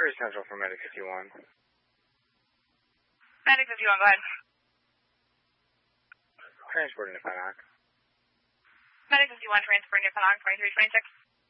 Very Central for Medic 51. Medic 51, go ahead. Transporting to Pennock. Medic 51, transporting to Pennock 2326.